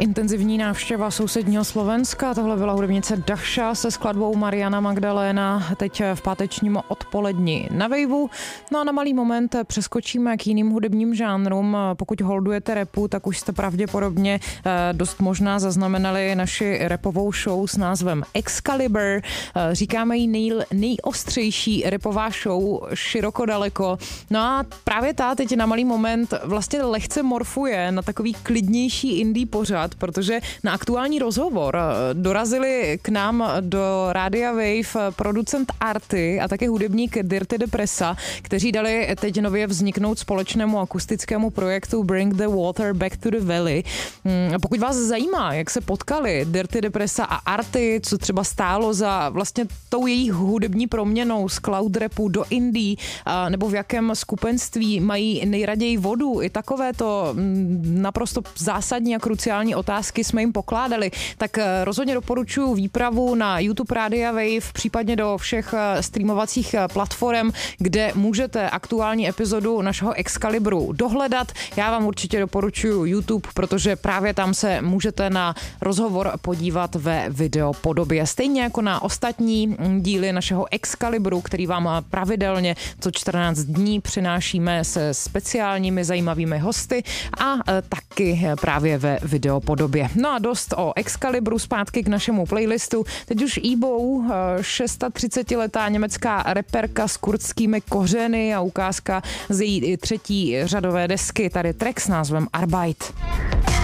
intenzivní návštěva sousedního Slovenska. Tohle byla hudebnice Dasha se skladbou Mariana Magdaléna teď v pátečním odpoledni na Waveu. No a na malý moment přeskočíme k jiným hudebním žánrům. Pokud holdujete rapu, tak už jste pravděpodobně dost možná zaznamenali naši rapovou show s názvem Excalibur. Říkáme jí nejostřejší rapová show široko daleko. No a právě ta teď na malý moment vlastně lehce morfuje na takový klidnější indie pořad, protože na aktuální rozhovor dorazili k nám do Rádia Wave producent Arty a také hudebník Dirty Depressa, kteří dali teď nově vzniknout společnému akustickému projektu Bring the Water Back to the Valley. Pokud vás zajímá, jak se potkali Dirty Depressa a Arty, co třeba stálo za vlastně tou jejich hudební proměnou z cloud rapu do indie, nebo v jakém skupenství mají nejraději vodu, i takovéto naprosto zásadní a kruciální otázky jsme jim pokládali, tak rozhodně doporučuji výpravu na YouTube Rádia Wave, případně do všech streamovacích platform, kde můžete aktuální epizodu našeho Excalibru dohledat. Já vám určitě doporučuji YouTube, protože právě tam se můžete na rozhovor podívat ve videopodobě. Stejně jako na ostatní díly našeho Excalibru, který vám pravidelně co 14 dní přinášíme se speciálními zajímavými hosty a taky právě ve videopodobě. No a dost o Excalibru, zpátky k našemu playlistu. Teď už Ebou, 36letá německá reperka s kurdskými kořeny a ukázka z její třetí řadové desky. Tady track s názvem Arbeit.